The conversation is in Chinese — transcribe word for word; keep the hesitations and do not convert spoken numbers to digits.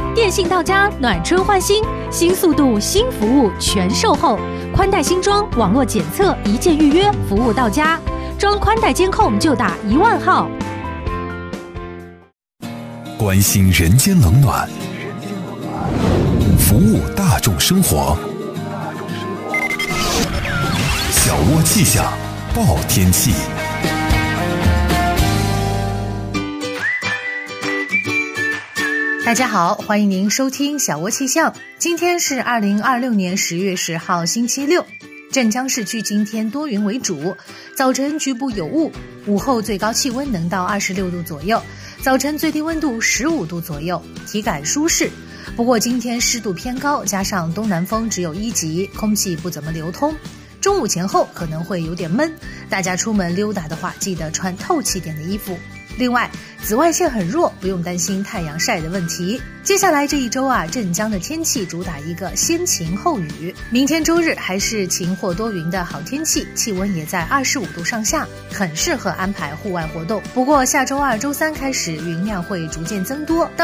电信到家，暖春换新，新速度、新服务全售后，宽带新装，网络检测，一键预约，服务到家。装宽带监控就打一万号。 关心人间冷暖，服务大众生活。小窝气象报天气。 大家好，欢迎您收听小窝气象。今天是二零二六年十月十号星期六，镇江市区今天多云为主，早晨局部有雾，午后最高气温能到二十六度左右，早晨最低温度十五度左右，体感舒适。不过今天湿度偏高，加上东南风只有一级，空气不怎么流通，中午前后可能会有点闷，大家出门溜达的话记得穿透气点的衣服。另外，紫外线很弱，不用担心太阳晒的问题。接下来这一周啊，镇江的天气主打一个先晴后雨。明天周日还是晴或多云的好天气，气温也在二十五度上下，很适合安排户外活动。不过下周二、周三开始，云量会逐渐增多。到